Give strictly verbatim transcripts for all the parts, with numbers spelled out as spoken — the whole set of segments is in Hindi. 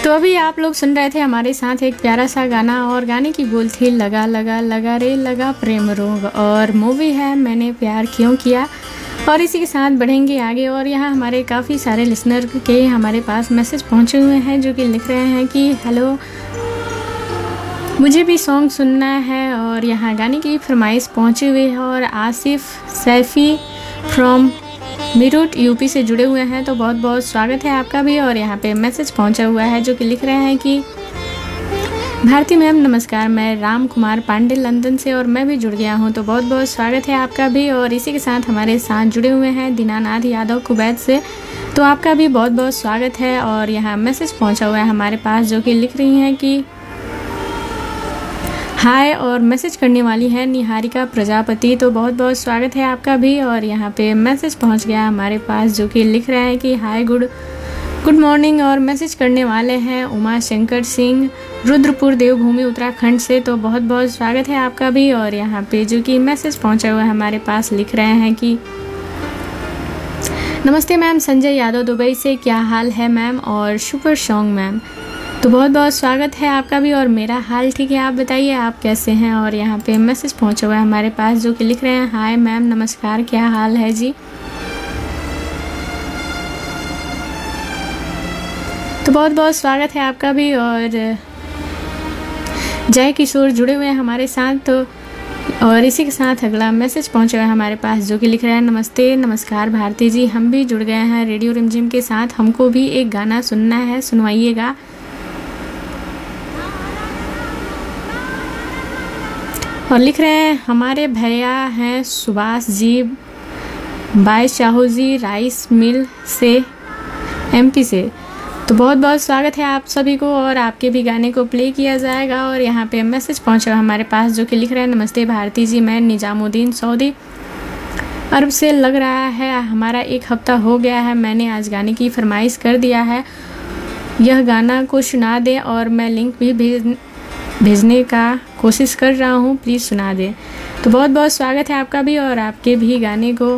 तो अभी आप लोग सुन रहे थे हमारे साथ एक प्यारा सा गाना, और गाने की बोल थी लगा लगा लगा रे लगा प्रेम रोग, और मूवी है मैंने प्यार क्यों किया। और इसी के साथ बढ़ेंगे आगे। और यहाँ हमारे काफ़ी सारे लिसनर के हमारे पास मैसेज पहुँचे हुए हैं जो कि लिख रहे हैं कि हेलो, मुझे भी सॉन्ग सुनना है। और यहाँ गाने की फरमाइश पहुँची हुई है, और आसिफ सैफ़ी फ्रॉम मीरठ यूपी से जुड़े हुए हैं, तो बहुत बहुत स्वागत है आपका भी। और यहाँ पे मैसेज पहुँचा हुआ है जो कि लिख रहे हैं कि भारती मैम नमस्कार, मैं राम कुमार पांडे लंदन से और मैं भी जुड़ गया हूँ, तो बहुत बहुत स्वागत है आपका भी। और इसी के साथ हमारे साथ जुड़े हुए हैं दीनानाथ यादव कुवैत से, तो आपका भी बहुत बहुत स्वागत है। और यहाँ मैसेज पहुँचा हुआ है हमारे पास जो कि लिख रही हैं कि हाय, और मैसेज करने वाली है निहारिका प्रजापति, तो बहुत बहुत स्वागत है आपका भी। और यहाँ पे मैसेज पहुँच गया हमारे पास जो कि लिख रहे हैं कि हाय गुड गुड मॉर्निंग, और मैसेज करने वाले हैं उमा शंकर सिंह रुद्रपुर देवभूमि उत्तराखंड से, तो बहुत बहुत स्वागत है आपका भी। और यहाँ पे जो कि मैसेज पहुँचा हुआ है हमारे पास लिख रहे हैं कि नमस्ते मैम, संजय यादव दुबई से, क्या हाल है मैम, और सुपर सॉन्ग मैम, तो बहुत बहुत स्वागत है आपका भी। और मेरा हाल ठीक है, आप बताइए आप कैसे हैं। और यहाँ पे मैसेज पहुँचा हुआ है हमारे पास जो कि लिख रहे हैं हाय मैम नमस्कार, क्या हाल है जी। तो बहुत बहुत स्वागत है आपका भी। और जय किशोर जुड़े हुए हैं हमारे साथ, तो और इसी के साथ अगला मैसेज पहुंचा हुआ है हमारे पास जो कि लिख रहे हैं नमस्ते नमस्कार भारती जी, हम भी जुड़ गए हैं रेडियो रिमझिम के साथ, हमको भी एक गाना सुनना है, सुनवाइएगा। और लिख रहे हैं हमारे भैया हैं Subhash ji bye Shahu G rice mill से एमपी से, तो बहुत बहुत स्वागत है आप सभी को। और आपके भी गाने को प्ले किया जाएगा। और यहाँ पे मैसेज पहुँचा हमारे पास जो कि लिख रहे हैं नमस्ते भारती जी, मैं निजामुद्दीन सऊदी अरब से, लग रहा है हमारा एक हफ्ता हो गया है, मैंने आज गाने की फरमाइश कर दिया है, यह गाना को सुना दें, और मैं लिंक भी भेज भेजने का कोशिश कर रहा हूँ, प्लीज़ सुना दें। तो बहुत बहुत स्वागत है आपका भी। और आपके भी गाने को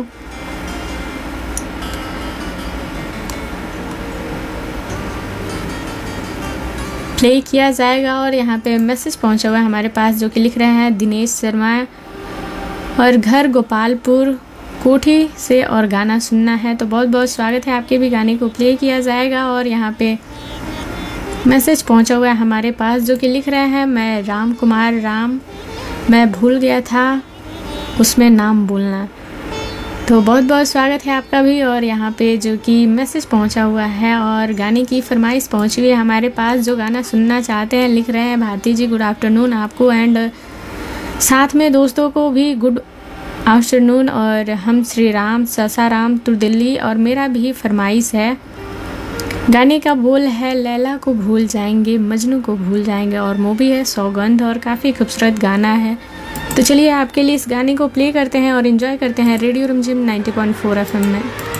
प्ले किया जाएगा। और यहाँ पे मैसेज पहुँचा हुआ है हमारे पास जो कि लिख रहे हैं दिनेश शर्मा, और घर गोपालपुर कोठी से, और गाना सुनना है, तो बहुत बहुत स्वागत है आपके भी गाने को प्ले किया जाएगा। और यहाँ पे मैसेज पहुंचा हुआ है हमारे पास जो कि लिख रहे हैं मैं राम कुमार राम, मैं भूल गया था उसमें नाम बोलना, तो बहुत बहुत स्वागत है आपका भी। और यहाँ पे जो कि मैसेज पहुंचा हुआ है और गाने की फरमाइश पहुंची हुई है हमारे पास, जो गाना सुनना चाहते हैं लिख रहे हैं भारती जी गुड आफ्टरनून आपको, एंड साथ में दोस्तों को भी गुड आफ्टरनून। और हम श्री राम सासाराम टू दिल्ली, और मेरा भी फरमाइश है, गाने का बोल है लैला को भूल जाएंगे मजनू को भूल जाएंगे, और मूवी है सौगंध, और काफ़ी खूबसूरत गाना है। तो चलिए आपके लिए इस गाने को प्ले करते हैं और एंजॉय करते हैं रेडियो रिमझिम ninety point four F M में।